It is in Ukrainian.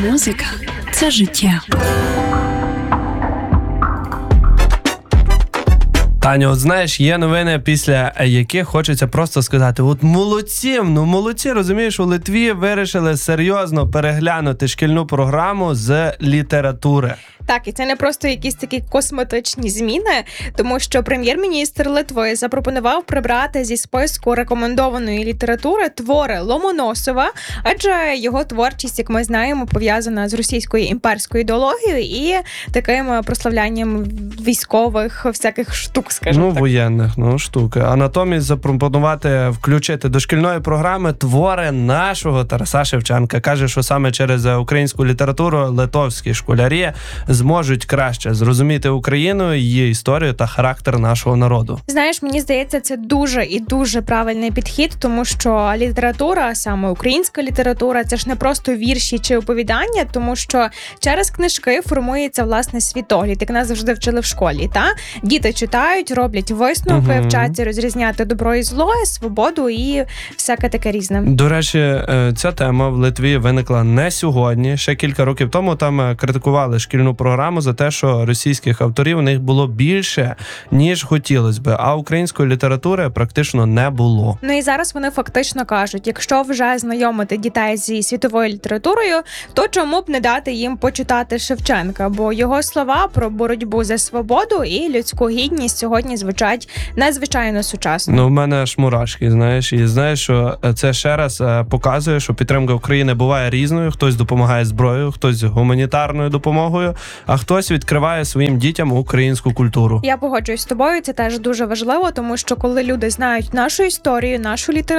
Музика – це життя. Таню, от знаєш, є новини, після яких хочеться просто сказати, от молодці, розумієш, у Литві вирішили серйозно переглянути шкільну програму з літератури. Так, і це не просто якісь такі косметичні зміни, тому що прем'єр-міністр Литви запропонував прибрати зі списку рекомендованої літератури твори Ломоносова, адже його творчість, як ми знаємо, пов'язана з російською імперською ідеологією і таким прославлянням військових всяких штук, скажімо так. Воєнних, штуки. А натомість запропонувати включити до шкільної програми твори нашого Тараса Шевченка. Каже, що саме через українську літературу литовські школярі зможуть краще зрозуміти Україну, її історію та характер нашого народу. Знаєш, мені здається, це дуже і дуже правильний підхід, тому що література, саме українська література, це ж не просто вірші чи оповідання, тому що через книжки формується, власне, світогляд, як нас завжди вчили в школі, та? Діти читають, роблять висновки, вчаться розрізняти добро і зло, свободу і всяке таке різне. До речі, ця тема в Литві виникла не сьогодні. Ще кілька років тому там критикували шкільну програму за те, що російських авторів у них було більше, ніж хотілося би, а української літератури практично не було. Ну і зараз вони фактично кажуть, якщо вже знайомити дітей зі світовою літературою, то чому б не дати їм почитати Шевченка, бо його слова про боротьбу за свободу і людську гідність сьогодні звучать надзвичайно сучасно. В мене аж мурашки, знаєш, і знаєш, що це ще раз показує, що підтримка України буває різною, хтось допомагає зброєю, хтось гуманітарною допомогою, а хтось відкриває своїм дітям українську культуру. Я погоджуюсь з тобою, це теж дуже важливо, тому що коли люди знають нашу історію, нашу літературу,